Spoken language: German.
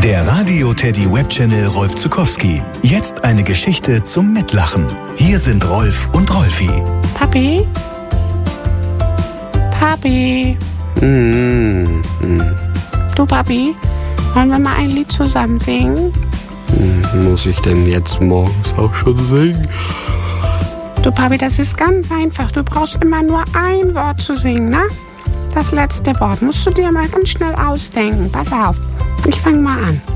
Der Radio-Teddy-Web-Channel Rolf Zuckowski. Jetzt eine Geschichte zum Mitlachen. Hier sind Rolf und Rolfi. Papi? Papi? Du, Papi, wollen wir mal ein Lied zusammen singen? Muss ich denn jetzt morgens auch schon singen? Du, Papi, das ist ganz einfach. Du brauchst immer nur ein Wort zu singen, ne? Das letzte Wort musst du dir mal ganz schnell ausdenken. Pass auf, ich fange mal an.